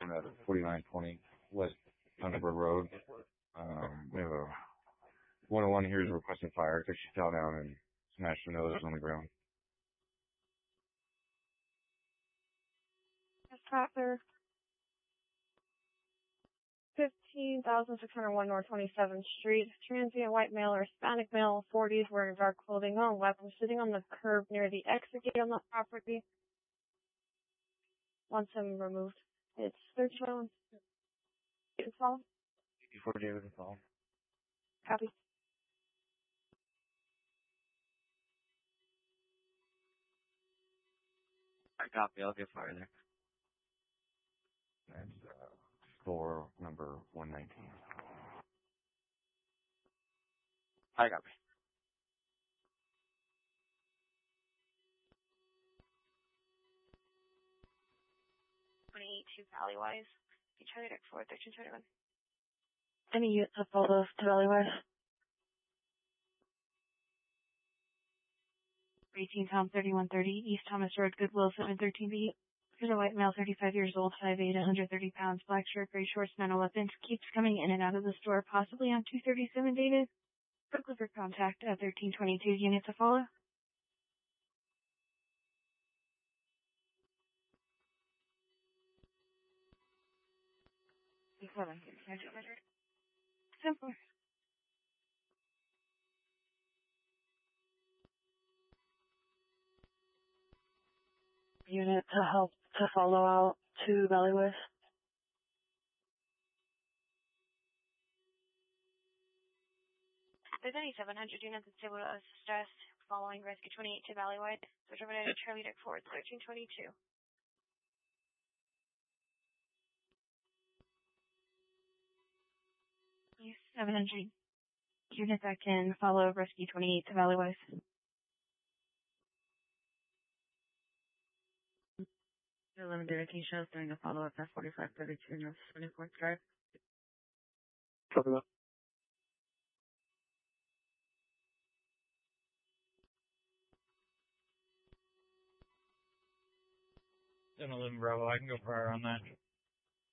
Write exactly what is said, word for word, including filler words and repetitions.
one at forty-nine twenty West Thunderbird Road. Um, we have a one oh one here is requesting fire because she fell down and smashed her nose on the ground. Tractor. fifteen thousand six hundred one North twenty-seventh Street. Transient white male or Hispanic male, forties, wearing dark clothing, on weapons, sitting on the curb near the exit gate on the property. Wants him removed. It's thirty-one. It's all. Before David is all. Copy. I copy. I'll get fire there. That's uh, floor number one nineteen. I copy. twenty-eight to Valleywise. You try to forward thirteen twenty-one. Any units of photos to Valleywise? eighteen pound thirty-one thirty, East Thomas Road, Goodwill, seven thirteen B. There's a white male, thirty-five years old, five eight, one hundred thirty pounds, black shirt, gray shorts, nano weapons, keeps coming in and out of the store, possibly on two thirty-seven dated. Quickly for contact at thirteen twenty-two, units to follow. Simple. Unit to help to follow out to Valleywise. There's any seven hundred units that's able to assist us following Rescue twenty-eight to Valleywise. Switch over to Charlie Deck Forward, thirteen twenty-two. East seven hundred units that can follow Rescue twenty-eight to Valleywise. The limited dedication is during a follow-up at forty-five thirty-two North twenty-fourth Drive. Copy that. ten eleven Bravo, I can go fire on that.